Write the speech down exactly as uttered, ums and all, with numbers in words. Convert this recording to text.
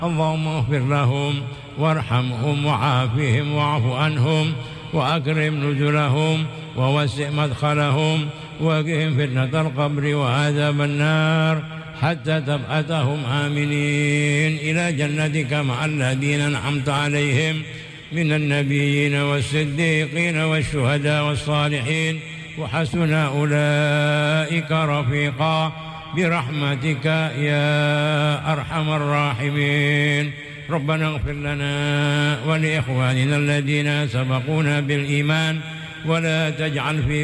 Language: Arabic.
اللهم اغفر لهم وارحمهم وعافهم واعف عنهم وأكرم نزلهم ووسع مدخلهم وقهم فتنة القبر وعذاب النار حتى تبعثهم آمنين إلى جنتك مع الذين أنعمت عليهم من النبيين والصديقين والشهداء والصالحين وحسن أولئك رفيقا برحمتك يا أرحم الراحمين. ربنا اغفر لنا ولإخواننا الذين سبقونا بالإيمان ولا تجعل في